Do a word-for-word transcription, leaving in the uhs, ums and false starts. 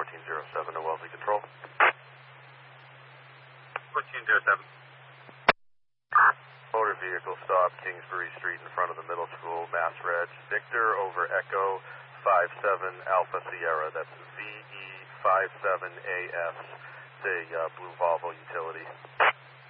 fourteen zero seven to Wellesley Control. fourteen zero seven. Motor vehicle stop Kingsbury Street in front of the middle school, Mass Reg. Victor over Echo five seven Alpha Sierra. That's V E five seven A S. The uh, blue Volvo utility.